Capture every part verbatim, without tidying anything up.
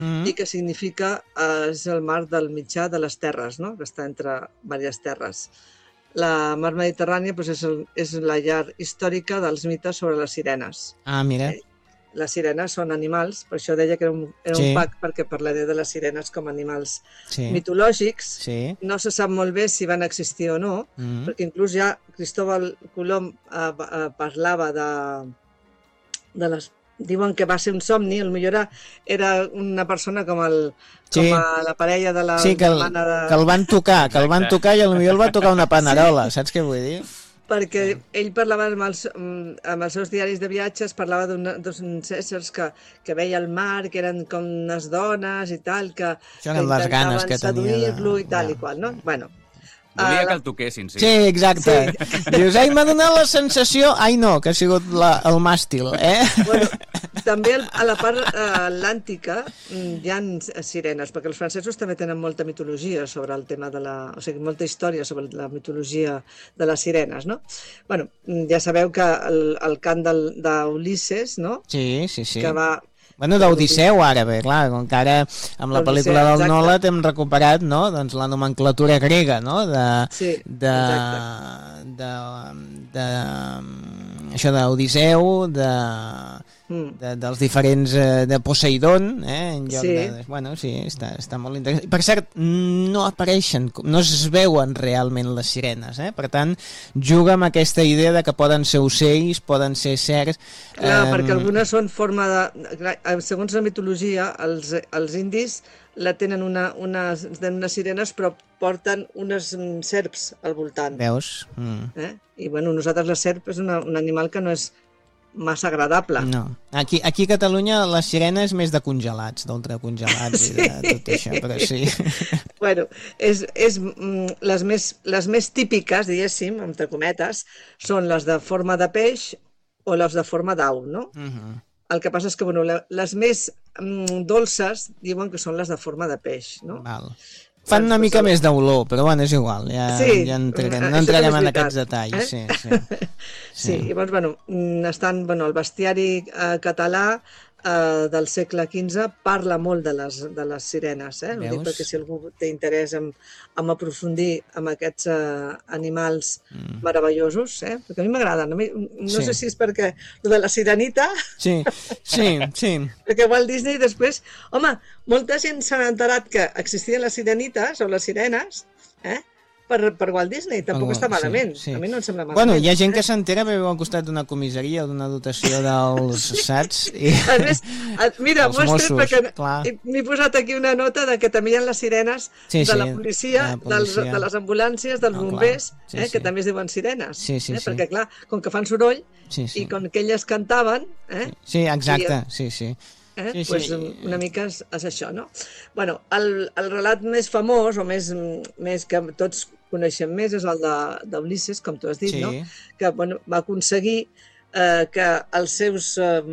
mm. i que significa, eh, és el mar del mitjà de les terres, no? Que està entre diverses terres. La mar Mediterrània doncs, és, el, és la llar històrica dels mites sobre les sirenes. Ah, mira. Eh? Les sirenes són animals, per això deia que era un, era sí. un pack, perquè parlaré de les sirenes com a animals sí. mitològics. Sí. No se sap molt bé si van existir o no, mm. perquè inclús ja Cristóbal Colom eh, eh, parlava de, de les... Diuen que va ser un somni, potser era, era una persona com, el, com sí. a la parella de la sí, que el, germana de... que el van tocar, que el van tocar i potser el va tocar una panerola, sí. Saps què vull dir? Perquè ell parlava amb els, amb els seus diaris de viatges, parlava d'uns éssers que, que veia el mar, que eren com unes dones i tal, que, que intentaven seduir-lo de... i tal ja. I qual, no? Bueno, volia uh, que el toquessin, sí. Sí, exacte. Sí. Dius, ai, m'ha donat la sensació... Ai, no, que ha sigut la, el màstil, eh? Bueno, també a la part uh, atlàntica hi ha sirenes, perquè els francesos també tenen molta mitologia sobre el tema de la... O sigui, molta història sobre la mitologia de les sirenes, no? Bueno, ja sabeu que el, el cant d'Ulisses, no? Sí, sí, sí. Que va... Bueno, d'Odisseu ara, bé, clar, com que ara amb la pel·lícula del Nolan hem recuperat, no?, doncs la nomenclatura grega, no?, de... Sí, de, de, de, això d'Odisseu, de, de, dels diferents... de Poseidon, eh, en lloc sí. de... Bueno, sí, està, està molt interessant. Per cert, no apareixen, no es veuen realment les sirenes, eh? Per tant, juga amb aquesta idea de que poden ser ocells, poden ser cercs... Clar, eh... perquè algunes són forma de... Segons la mitologia, els, els indis la tenen una, unes, unes sirenes, però porten unes serps al voltant. Veus? Mm. Eh? I bueno, nosaltres la serp és una, un animal que no és massa agradable. No. Aquí, aquí a Catalunya la sirena és més de congelats, d'ultracongelats sí. I de tot això, però sí. Bueno, és, és, les, més, les més típiques, diguéssim, entre cometes, són les de forma de peix o les de forma d'au, no? Uh-huh. El que passa és que bueno, les més mm, dolces diuen que són les de forma de peix, no? Val. Fan una mica més d'olor, però bueno, és igual, ja, sí, ja entrarem, no entrarem en aquests detalls. Eh? Sí, sí. Sí, sí. Llavors, bueno, estan, bueno, el bestiari eh, català eh, del segle quinze parla molt de les, de les sirenes, eh? Ho dic perquè si algú té interès en, en aprofundir en aquests eh, animals mm. meravellosos, eh? Perquè a mi m'agraden. No sí. sé si és perquè lo de la sirenita... Sí, sí, sí. Perquè Walt Disney després... Home, molta gent s'ha enterat que existien les sirenites o les sirenes, eh? Per, per Walt Disney, tampoc oh, està malament. Sí, sí. A mi no em sembla malament. Bueno, hi ha gent que s'entera perquè al costat d'una comissaria o d'una dotació dels sacs. I... A més, mira, mostra perquè m'he posat aquí una nota de que també hi ha les sirenes sí, sí, de la policia, de, la policia. Dels, de les ambulàncies, dels no, bombers, sí, eh, sí. que també es diuen sirenes. Sí, sí, eh, sí. Perquè, clar, com que fan soroll sí, sí. i com que elles cantaven... Eh, sí, exacte, i, sí, sí. Eh? Sí, sí. Pues una mica és, és això, no? Bueno, el, el relat més famós, o més, més que tots coneixem més, és el d'Ulisses, com tu has dit, sí. no? Que bueno, va aconseguir eh, que els seus eh,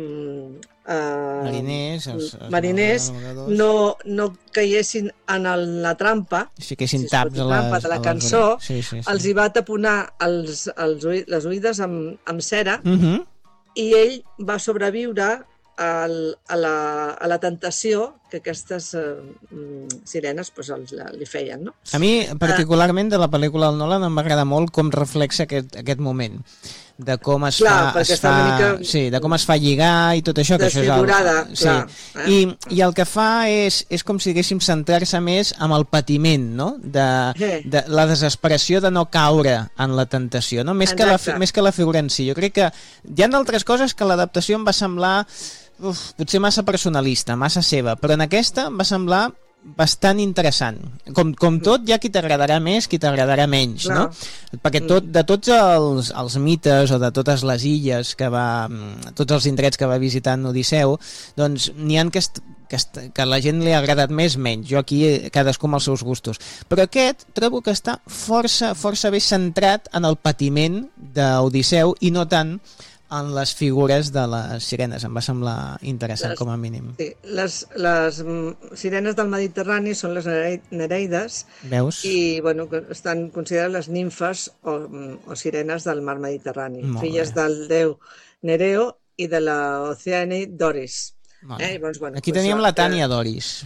eh, mariners, els, els mariners no, no caiguessin en el, la trampa, si fiquessin si taps a les, de la cançó, sí, sí, sí. els hi va taponar els, els, les oïdes amb, amb cera uh -huh. i ell va sobreviure A la, a la tentació que aquestes eh, sirenes pues, els, li feien, no? A mi, particularment, de la pel·lícula del Nolan em va agradar molt com reflexa aquest, aquest moment de com es clar, fa, es fa mica... sí, de com es fa lligar i tot això, que això és el... sí. clar, eh? I, i el que fa és, és com si diguéssim centrar-se més amb el patiment, no? De, sí. de la desesperació de no caure en la tentació, no? Més, que la, més que la figura en si. Jo crec que hi ha d'altres coses que l'adaptació em va semblar uf, potser massa personalista, massa seva, però en aquesta em va semblar bastant interessant. Com, com tot, hi ha qui t'agradarà més, qui t'agradarà menys, no? no? Perquè tot, de tots els, els mites o de totes les illes que va, tots els indrets que va visitant Odisseu, doncs n'hi ha que, est, que, est, que a la gent li ha agradat més, menys. Jo aquí, cadascú amb els seus gustos. Però aquest trobo que està força, força bé centrat en el patiment d'Odisseu i no tant en les figures de les sirenes. Em va semblar interessant, les, com a mínim. Sí, les, les sirenes del Mediterrani són les nereides. Veus? I bueno, estan considerades les nimfes o, o sirenes del mar Mediterrani, molt filles bé. del déu Nereo i de la Oceane Doris. Eh? Llavors, bueno, aquí teníem la Tània Doris.